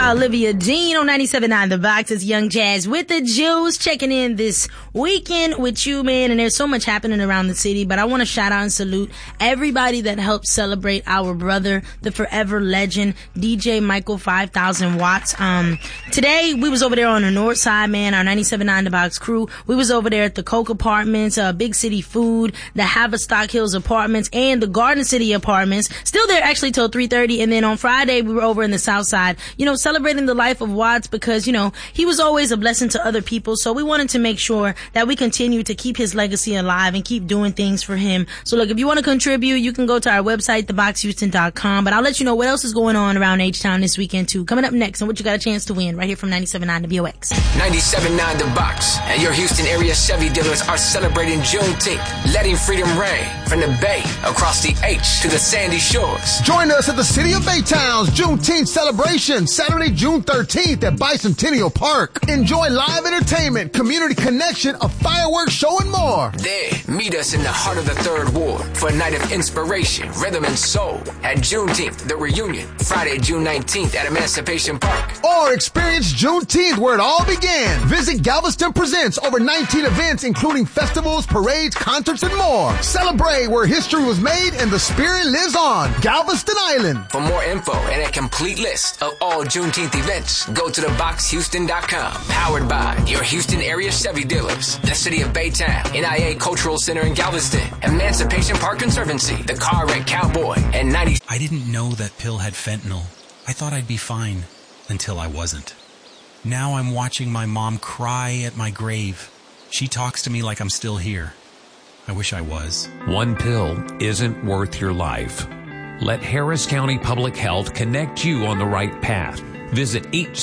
by Olivia Dean on 97.9 The Box. It's Young Jazz with the Juice checking in this weekend with you, man. And there's so much happening around the city, but I want to shout out and salute everybody that helped celebrate our brother, the forever legend, DJ Michael 5000 Watts. Today we was over there on the north side, man, our 97.9 The Box crew. We was over there at the Coke Apartments, Big City Food, the Haverstock Hills Apartments, and the Garden City Apartments. Still there actually till 3:30. And then on Friday we were over in the south side, celebrating the life of Watts because, he was always a blessing to other people. So we wanted to make sure that we continue to keep his legacy alive and keep doing things for him. So look, if you want to contribute, you can go to our website, theboxhouston.com. But I'll let you know what else is going on around H-Town this weekend too. Coming up next and what you got a chance to win right here from 97.9 The BOX. 97.9 The Box and your Houston area Chevy dealers are celebrating Juneteenth, letting freedom ring from the Bay across the H to the Sandy Shores. Join us at the City of Baytown's Juneteenth celebration Saturday, June 13th at Bicentennial Park. Enjoy live entertainment, community connection, a fireworks show, and more. There, meet us in the heart of the Third Ward for a night of inspiration, rhythm, and soul at Juneteenth, the reunion, Friday, June 19th at Emancipation Park. Or experience Juneteenth where it all began. Visit Galveston Presents, over 19 events including festivals, parades, concerts, and more. Celebrate where history was made and the spirit lives on. Galveston Island. For more info and a complete list of all Juneteenth events, go to theboxhouston.com. Powered by your Houston area Chevy dealers, the City of Baytown, NIA Cultural Center in Galveston, Emancipation Park Conservancy, the Car Wreck Cowboy, and 90. I didn't know that pill had fentanyl. I thought I'd be fine until I wasn't. Now I'm watching my mom cry at my grave. She talks to me like I'm still here. I wish I was. One pill isn't worth your life. Let Harris County Public Health connect you on the right path. Visit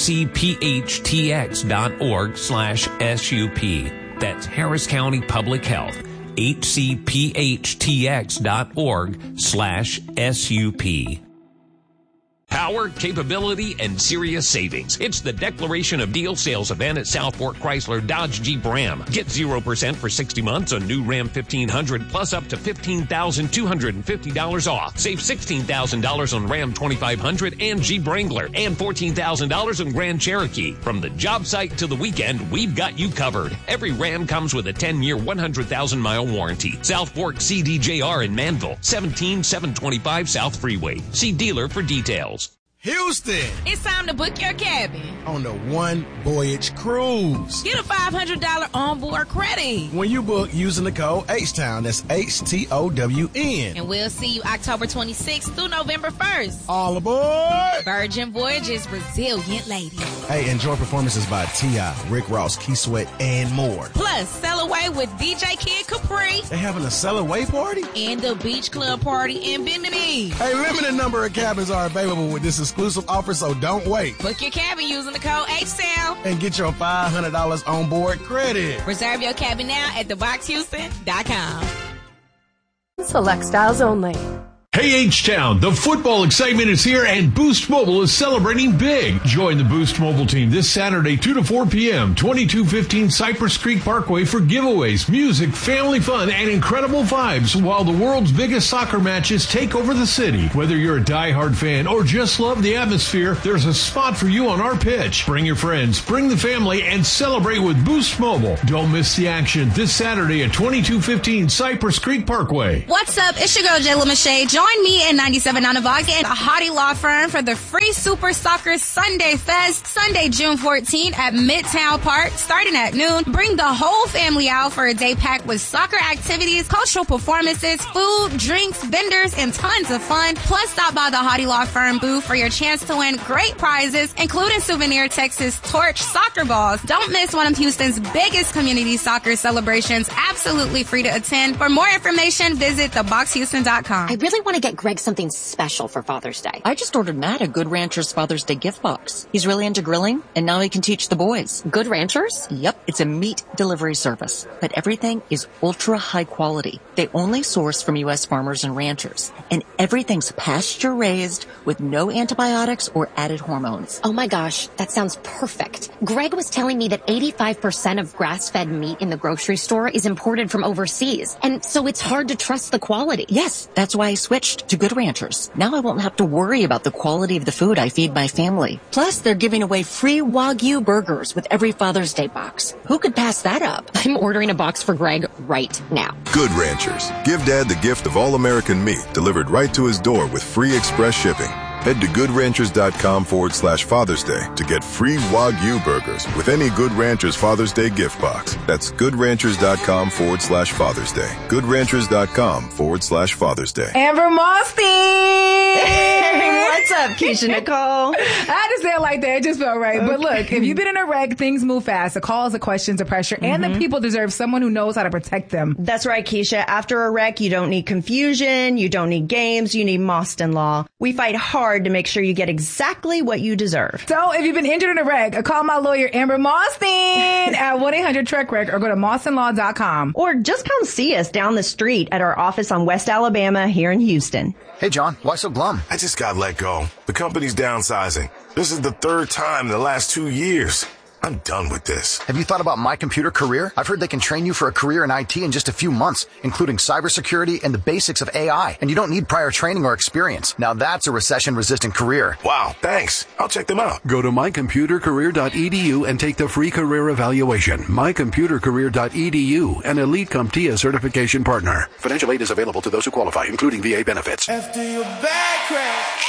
hcphtx.org/SUP. That's Harris County Public Health. hcphtx.org/SUP. Power, capability, and serious savings. It's the Declaration of Deal sales event at Southport Chrysler Dodge Jeep Ram. Get 0% for 60 months on new Ram 1500 plus up to $15,250 off. Save $16,000 on Ram 2500 and Jeep Wrangler and $14,000 on Grand Cherokee. From the job site to the weekend, we've got you covered. Every Ram comes with a 10-year, 100,000-mile warranty. Southport CDJR in Manville, 17725 South Freeway. See dealer for details. Houston, it's time to book your cabin on the One Voyage Cruise. Get a $500 onboard credit when you book using the code H-Town. That's HTOWN. And we'll see you October 26th through November 1st. All aboard! Virgin Voyages, resilient ladies. Hey, enjoy performances by T.I., Rick Ross, Key Sweat, and more. Plus, sail away with DJ Kid Capri. They having a sail away party? And the Beach Club party in Bend Beach. Hey, limited number of cabins are available with this exclusive offer, so don't wait. Book your cabin using the code HTOWN and get your $500 on board credit. Reserve your cabin now at theboxhouston.com. Select styles only. Hey H-Town, the football excitement is here and Boost Mobile is celebrating big. Join the Boost Mobile team this Saturday 2 to 4 p.m. 2215 Cypress Creek Parkway for giveaways, music, family fun, and incredible vibes while the world's biggest soccer matches take over the city. Whether you're a diehard fan or just love the atmosphere, there's a spot for you on our pitch. Bring your friends, bring the family, and celebrate with Boost Mobile. Don't miss the action this Saturday at 2215 Cypress Creek Parkway. What's up? It's your girl, Jayla Mache. Join me in 97.9 The Box and a Hottie Law Firm for the free Super Soccer Sunday Fest, Sunday, June 14 at Midtown Park, starting at noon. Bring the whole family out for a day packed with soccer activities, cultural performances, food, drinks, vendors, and tons of fun. Plus, stop by the Hottie Law Firm booth for your chance to win great prizes, including souvenir Texas Torch soccer balls. Don't miss one of Houston's biggest community soccer celebrations. Absolutely free to attend. For more information, visit theboxhouston.com. I really want to get Greg something special for Father's Day. I just ordered Matt a Good Ranchers Father's Day gift box. He's really into grilling, and now he can teach the boys. Good Ranchers? Yep, it's a meat delivery service, but everything is ultra high quality. They only source from U.S. farmers and ranchers, and everything's pasture raised with no antibiotics or added hormones. Oh my gosh, that sounds perfect. Greg was telling me that 85% of grass-fed meat in the grocery store is imported from overseas, and so it's hard to trust the quality. Yes, that's why I switched switched to Good Ranchers. Now I won't have to worry about the quality of the food I feed my family. Plus, they're giving away free Wagyu burgers with every Father's Day box. Who could pass that up? I'm ordering a box for Greg right now. Good Ranchers. Give Dad the gift of all-American meat delivered right to his door with free express shipping. Head to goodranchers.com/Father's Day to get free Wagyu burgers with any Good Ranchers Father's Day gift box. That's goodranchers.com/Father's Day. Goodranchers.com/Father's Day. Amber Mossstein! What's up, Keisha Nicole? I had to say it like that. It just felt right. Okay. But look, if you've been in a wreck, things move fast. The calls, the questions, the pressure, and the people deserve someone who knows how to protect them. That's right, Keisha. After a wreck, you don't need confusion. You don't need games. You need Mossstein Law. We fight hard to make sure you get exactly what you deserve. So if you've been injured in a wreck, call my lawyer, Amber Mossstein, at 1-800-TREK-WRECK or go to MosssteinLaw.com. Or just come see us down the street at our office on West Alabama here in Houston. Hey, John, why so glum? I just got let go. The company's downsizing. This is the third time in the last 2 years. I'm done with this. Have you thought about My Computer Career? I've heard they can train you for a career in IT in just a few months, including cybersecurity and the basics of AI. And you don't need prior training or experience. Now that's a recession-resistant career. Wow, thanks. I'll check them out. Go to mycomputercareer.edu and take the free career evaluation. Mycomputercareer.edu, an Elite CompTIA certification partner. Financial aid is available to those who qualify, including VA benefits. After your back crack.